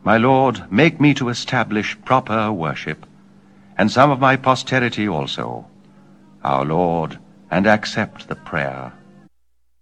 My Lord, make me to establish proper worship, and some of my posterity also. Our Lord, and accept the prayer.